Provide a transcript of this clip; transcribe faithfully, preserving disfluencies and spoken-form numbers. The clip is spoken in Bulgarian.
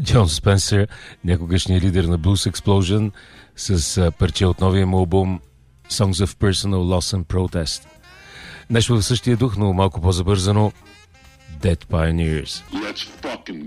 Джон Спенсър, някогашният лидер на Blues Explosion, с а, парче от новия му албум Songs of Personal Loss and Protest. Нещо в същия дух, но малко по-забързано, Dead Pioneers. Let's fucking